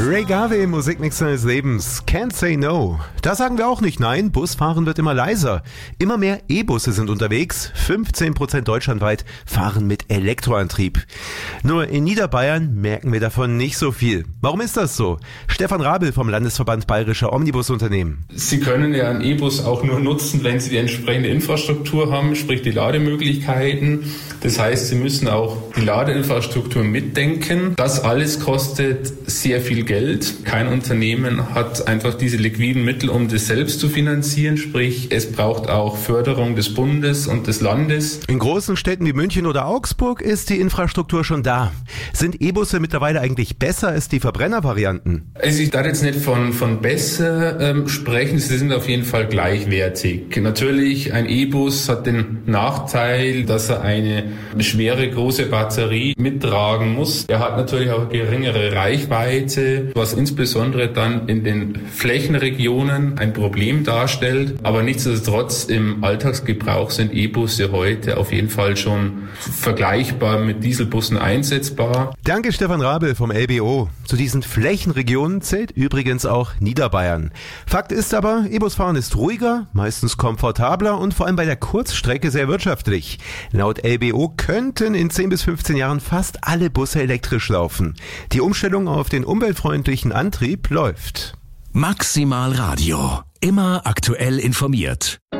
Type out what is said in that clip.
Ray Garvey, Musikmix seines Lebens. Can't say no. Da sagen wir auch nicht nein. Busfahren wird immer leiser. Immer mehr E-Busse sind unterwegs. 15% deutschlandweit fahren mit Elektroantrieb. Nur in Niederbayern merken wir davon nicht so viel. Warum ist das so? Stefan Rabel vom Landesverband Bayerischer Omnibusunternehmen. Sie können ja einen E-Bus auch nur nutzen, wenn Sie die entsprechende Infrastruktur haben, sprich die Lademöglichkeiten. Das heißt, Sie müssen auch die Ladeinfrastruktur mitdenken. Das alles kostet sehr viel Geld. Kein Unternehmen hat einfach diese liquiden Mittel, um das selbst zu finanzieren. Sprich, es braucht auch Förderung des Bundes und des Landes. In großen Städten wie München oder Augsburg ist die Infrastruktur schon da. Sind E-Busse mittlerweile eigentlich besser als die Verbrennervarianten? Also ich darf jetzt nicht von besser sprechen, sie sind auf jeden Fall gleichwertig. Natürlich, ein E-Bus hat den Nachteil, dass er eine schwere, große Batterie mittragen muss. Er hat natürlich auch geringere Reichweite, was insbesondere dann in den Flächenregionen ein Problem darstellt. Aber nichtsdestotrotz im Alltagsgebrauch sind E-Busse heute auf jeden Fall schon vergleichbar mit Dieselbussen einsetzbar. Danke Stefan Rabel vom LBO. Zu diesen Flächenregionen zählt übrigens auch Niederbayern. Fakt ist aber, E-Busfahren ist ruhiger, meistens komfortabler und vor allem bei der Kurzstrecke sehr wirtschaftlich. Laut LBO könnten in 10 bis 15 Jahren fast alle Busse elektrisch laufen. Die Umstellung auf den umweltfreundlichen Antrieb läuft. Maximal Radio. Immer aktuell informiert.